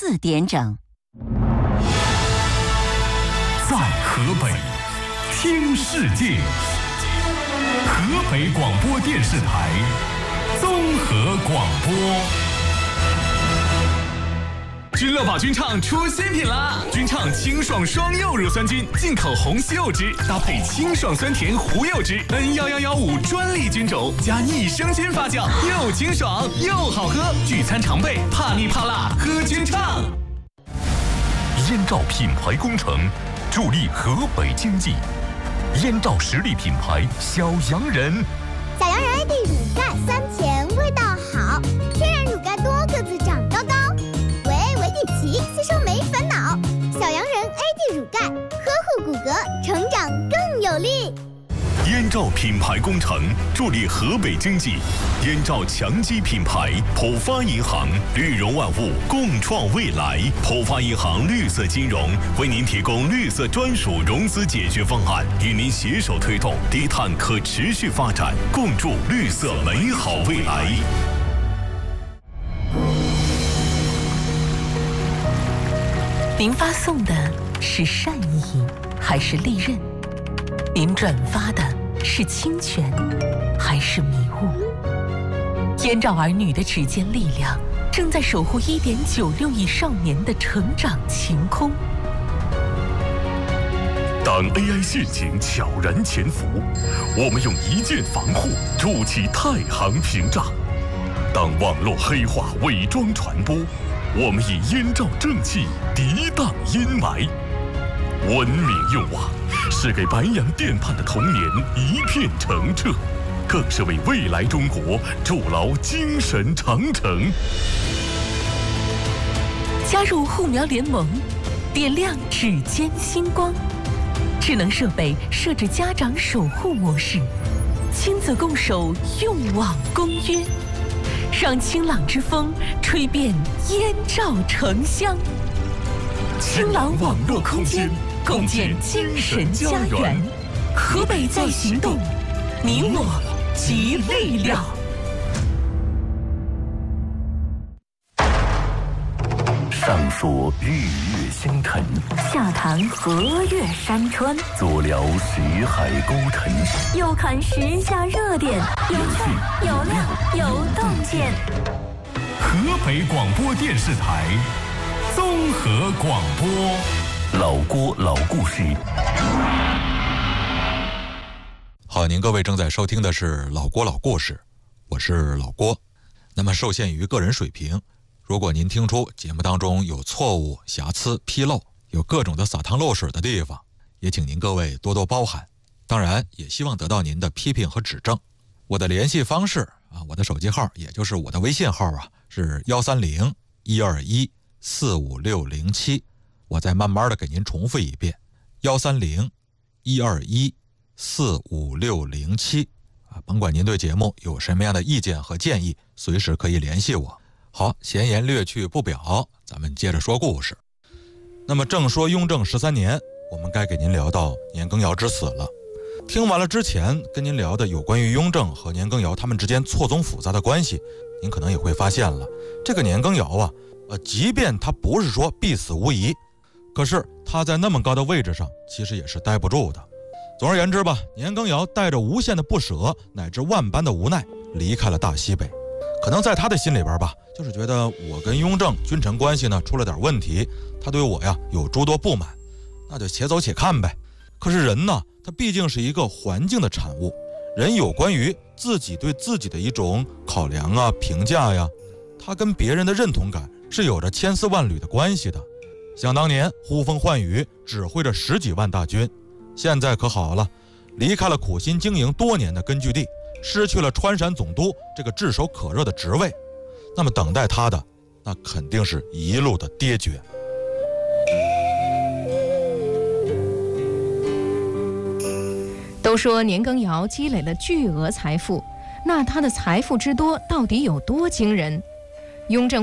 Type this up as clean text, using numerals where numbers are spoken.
4点整。 在河北听世界，河北广播电视台综合广播。君乐宝菌畅出新品啦！菌畅清爽双柚乳酸菌，进口红西柚汁，搭配清爽酸甜胡柚汁 N11115专利菌种，加益生菌发酵，又清爽又好喝。聚餐常备，怕腻怕辣，喝菌畅。燕赵品牌工程助力河北经济。燕赵实力品牌小洋人， 小洋人 AD 乳盖酸甜，味道好，天然乳盖多个子长高高，维底奇吸收没烦恼。小洋人 AD 乳盖呵护骨骼，成长更有力。 燕赵品牌工程助力河北经济。燕赵强基品牌，浦发银行，绿融万物，共创未来。浦发银行绿色金融为您提供绿色专属融资解决方案，与您携手推动低碳可持续发展，共筑绿色美好未来。 您发送的是善意还是利刃？您转发的是侵权还是迷雾？燕赵儿女的指尖力量正在守护1.96亿少年的成长晴空。 当 AI 陷阱悄然潜伏，我们用一键防护筑起太行屏障；当网络黑化伪装传播，我们以燕赵正气涤荡阴霾。文明用网是给白洋淀畔的童年一片澄澈，更是为未来中国筑牢精神长城。 加入护苗联盟，点亮指尖星光。智能设备设置家长守护模式，亲子共守用网公约，让清朗之风吹遍燕赵城乡。清朗网络空间，共建精神家园。河北在行动，你我集力量。 上说日月星辰， 下谈河岳山川， 左聊识海沟沉， 右看时下热点，有趣有料有洞见。 河北广播电视台综合广播，老郭老故事。 好，您各位正在收听的是老郭老故事，我是老郭。那么受限于个人水平，如果您听出节目当中有错误、瑕疵、纰漏，有各种的撒汤漏水的地方，也请您各位多多包涵。当然也希望得到您的批评和指正。我的联系方式啊，我的手机号，也就是我的微信号啊，是130-121-45607。我再慢慢的给您重复一遍，130-121-45607。甭管您对节目有什么样的意见和建议，随时可以联系我。好，闲言略去不表，咱们接着说故事。那么正说雍正13年，我们该给您聊到年羹尧之死了。听完了之前跟您聊的有关于雍正和年羹尧他们之间错综复杂的关系，您可能也会发现了，这个年羹尧啊，即便他不是说必死无疑，可是他在那么高的位置上，其实也是待不住的。总而言之吧，年羹尧带着无限的不舍乃至万般的无奈离开了大西北。可能在他的心里边吧，就是觉得我跟雍正君臣关系呢出了点问题，他对我呀有诸多不满，那就且走且看呗。可是人呢，他毕竟是一个环境的产物，人有关于自己对自己的一种考量啊、评价呀，他跟别人的认同感是有着千丝万缕的关系的。想当年呼风唤雨，指挥着10几万大军，现在可好了，离开了苦心经营多年的根据地，失去了川陕总督这个炙手可热的职位，那么等待他的那肯定是一路的跌绝。 都说年羹尧积累了巨额财富，那他的财富之多到底有多惊人？雍正